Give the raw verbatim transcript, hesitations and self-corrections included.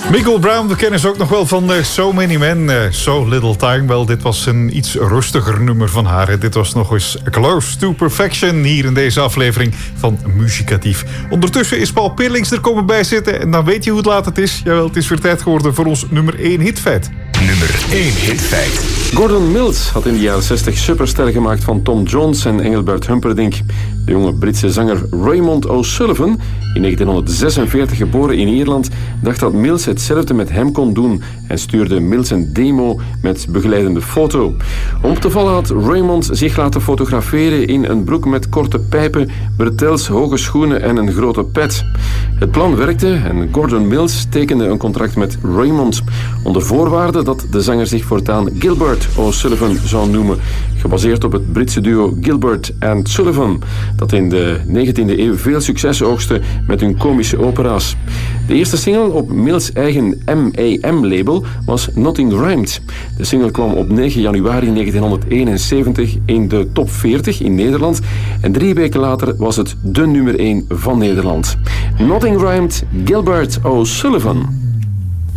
Michael Brown, we kennen ze ook nog wel van uh, So Many Men, uh, So Little Time. Wel, dit was een iets rustiger nummer van haar. Dit was nog eens Close to Perfection hier in deze aflevering van Muzikatief. Ondertussen is Paul Pirlings er komen bij zitten en dan weet je hoe laat het is. Jawel, het is weer tijd geworden voor ons nummer één hitfeit. Nummer één hitfeit. Gordon Mills had in de jaren zestig supersterren gemaakt van Tom Jones en Engelbert Humperdinck. De jonge Britse zanger Raymond O'Sullivan, in negentienhonderdzesenveertig geboren in Ierland, dacht dat Mills hetzelfde met hem kon doen en stuurde Mills een demo met begeleidende foto. Om op te vallen had Raymond zich laten fotograferen in een broek met korte pijpen, bretels, hoge schoenen en een grote pet. Het plan werkte en Gordon Mills tekende een contract met Raymond, onder voorwaarde dat de zanger zich voortaan Gilbert O'Sullivan zou noemen, gebaseerd op het Britse duo Gilbert and Sullivan, dat in de negentiende eeuw veel succes oogste met hun komische opera's. De eerste single op Mills' eigen M A M-label was Nothing Rhymed. De single kwam op negen januari negentienhonderdeenenzeventig in de top veertig in Nederland en drie weken later was het de nummer één van Nederland. Nothing Rhymed, Gilbert O'Sullivan.